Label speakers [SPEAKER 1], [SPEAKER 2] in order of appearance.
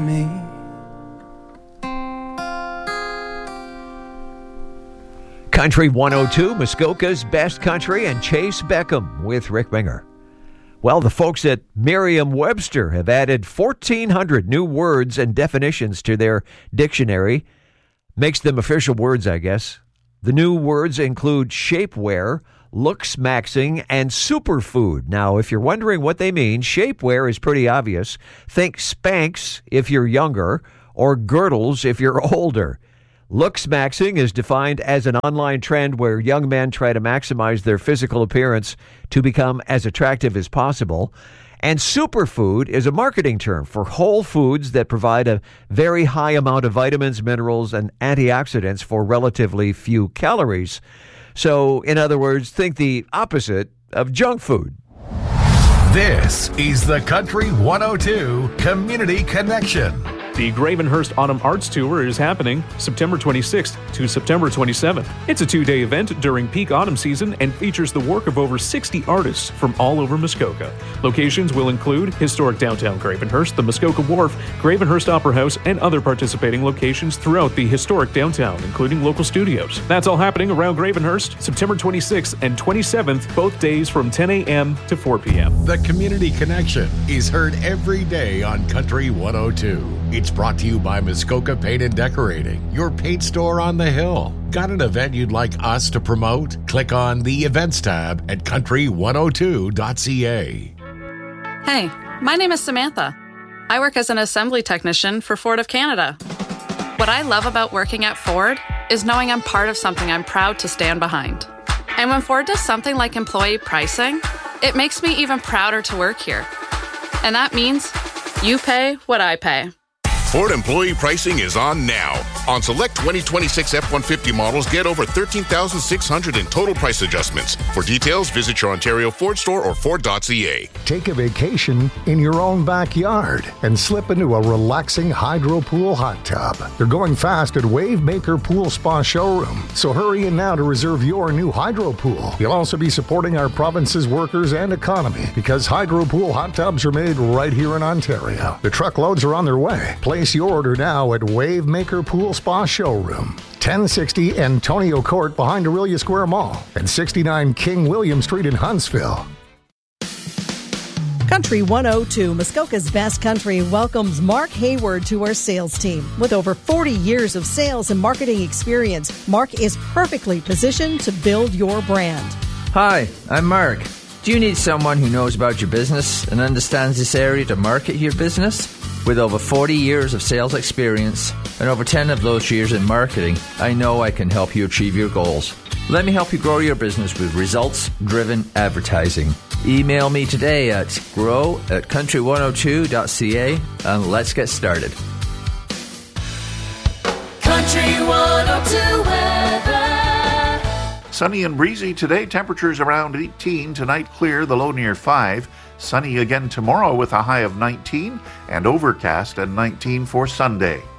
[SPEAKER 1] me.
[SPEAKER 2] Country 102, Muskoka's Best Country, and Chase Beckham with Rick Minger. Well, the folks at Merriam-Webster have added 1,400 new words and definitions to their dictionary. Makes them official words, I guess. The new words include shapewear, looks-maxing, and superfood. Now, if you're wondering what they mean, shapewear is pretty obvious. Think Spanx if you're younger, or girdles if you're older. Looks-maxing is defined as an online trend where young men try to maximize their physical appearance to become as attractive as possible. And superfood is a marketing term for whole foods that provide a very high amount of vitamins, minerals, and antioxidants for relatively few calories. So, in other words, think the opposite of junk food.
[SPEAKER 3] This is the Country 102 Community Connection.
[SPEAKER 4] The Gravenhurst Autumn Arts Tour is happening September 26th to September 27th. It's a two-day event during peak autumn season and features the work of over 60 artists from all over Muskoka. Locations will include historic downtown Gravenhurst, the Muskoka Wharf, Gravenhurst Opera House, and other participating locations throughout the historic downtown, including local studios. That's all happening around Gravenhurst, September 26th and 27th, both days from 10 a.m. to 4 p.m.
[SPEAKER 3] The Community Connection is heard every day on Country 102. It's brought to you by Muskoka Paint and Decorating, your paint store on the hill. Got an event you'd like us to promote? Click on the Events tab at country102.ca.
[SPEAKER 5] Hey, my name is Samantha. I work as an assembly technician for Ford of Canada. What I love about working at Ford is knowing I'm part of something I'm proud to stand behind. And when Ford does something like employee pricing, it makes me even prouder to work here. And that means you pay what I pay.
[SPEAKER 6] Ford employee pricing is on now. On select 2026 F-150 models, get over $13,600 in total price adjustments. For details, visit your Ontario Ford store or Ford.ca.
[SPEAKER 7] Take a vacation in your own backyard and slip into a relaxing hydro pool hot tub. They're going fast at Wavemaker Pool Spa Showroom, so hurry in now to reserve your new hydro pool. You'll also be supporting our province's workers and economy because hydro pool hot tubs are made right here in Ontario. The truckloads are on their way. Place your order now at Wavemaker Pool Spa Showroom, 1060 Antonio Court behind Aurelia Square Mall, and 69 King William Street in Huntsville.
[SPEAKER 8] Country 102, Muskoka's Best Country, welcomes Mark Hayward to our sales team. With over 40 years of sales and marketing experience, Mark is perfectly positioned to build your brand.
[SPEAKER 9] Hi, I'm Mark. Do you need someone who knows about your business and understands this area to market your business? With over 40 years of sales experience and over 10 of those years in marketing, I know I can help you achieve your goals. Let me help you grow your business with results-driven advertising. Email me today at grow@country102.ca and let's get started.
[SPEAKER 10] Country 102 weather.
[SPEAKER 11] Sunny and breezy today. Temperatures around 18. Tonight clear, the low near 5. Sunny again tomorrow with a high of 19 and overcast at 19 for Sunday.